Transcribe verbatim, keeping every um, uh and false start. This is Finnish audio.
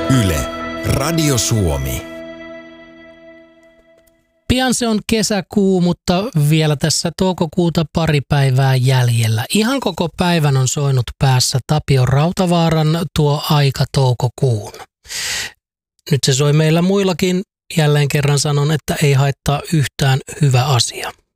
Yle, Radio Suomi. Pian se on kesäkuu, mutta vielä tässä toukokuuta pari päivää jäljellä. Ihan koko päivän on soinut päässä Tapio Rautavaaran Tuo aika toukokuun. Nyt se soi meillä muillakin. Jälleen kerran sanon, että ei haittaa yhtään, hyvä asia.